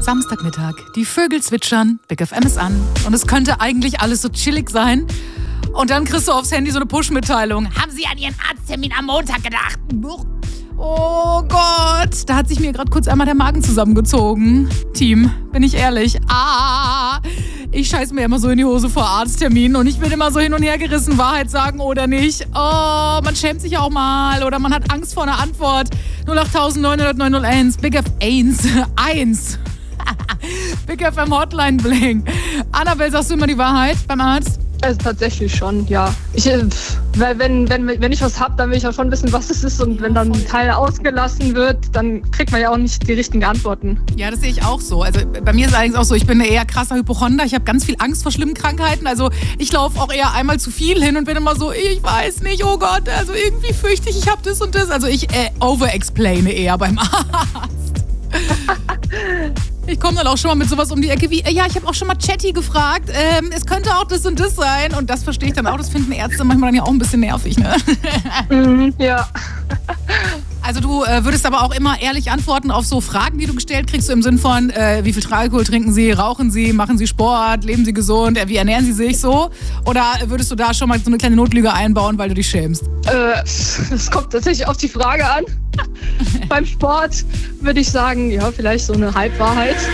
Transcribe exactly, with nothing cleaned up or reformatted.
Samstagmittag, die Vögel zwitschern, Big F M ist an und es könnte eigentlich alles so chillig sein. Und dann kriegst du aufs Handy so eine Push-Mitteilung. Haben Sie an Ihren Arzttermin am Montag gedacht? Oh Gott, da hat sich mir gerade kurz einmal der Magen zusammengezogen. Team, bin ich ehrlich. Ah, ich scheiß mir immer so in die Hose vor Arztterminen und ich bin immer so hin und her gerissen, Wahrheit sagen oder nicht. Oh, man schämt sich auch mal oder man hat Angst vor einer Antwort. null acht neun null neun null eins, Big F eins, eins. Big F M Hotline Bling. Annabelle, sagst du immer die Wahrheit beim Arzt? Also tatsächlich schon, ja. Ich, weil wenn, wenn, wenn ich was hab, dann will ich auch schon wissen, was es ist. Und wenn dann ein Teil ausgelassen wird, dann kriegt man ja auch nicht die richtigen Antworten. Ja, das sehe ich auch so. Also bei mir ist es allerdings auch so, ich bin eine eher krasser Hypochonder. Ich habe ganz viel Angst vor schlimmen Krankheiten. Also ich laufe auch eher einmal zu viel hin und bin immer so, ich weiß nicht, oh Gott, also irgendwie fürchte ich, ich habe das und das. Also ich äh, overexplaine eher beim Arzt. Ich komme dann auch schon mal mit sowas um die Ecke wie, ja, ich habe auch schon mal Chatty gefragt, ähm, es könnte auch das und das sein. Und das verstehe ich dann auch, das finden Ärzte manchmal dann ja auch ein bisschen nervig, ne? Mhm, ja. Also du äh, würdest aber auch immer ehrlich antworten auf so Fragen, die du gestellt kriegst, so im Sinn von, äh, wie viel Alkohol trinken Sie, rauchen Sie, machen Sie Sport, leben Sie gesund, äh, wie ernähren Sie sich so? Oder würdest du da schon mal so eine kleine Notlüge einbauen, weil du dich schämst? Äh, das kommt tatsächlich auf die Frage an. Beim Sport würde ich sagen, ja, vielleicht so eine Halbwahrheit.